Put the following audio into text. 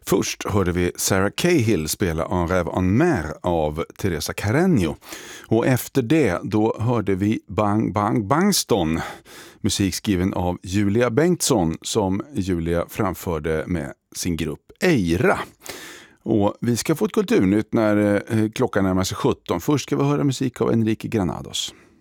Först hörde vi Sarah Cahill spela En rêve en mer av Teresa Carreño. Och efter det då hörde vi Bang Bang Bangston, musik skriven av Julia Bengtsson som Julia framförde med sin grupp Eira. Och vi ska få ett kulturnytt när klockan närmar sig 17. Först ska vi höra musik av Enrique Granados.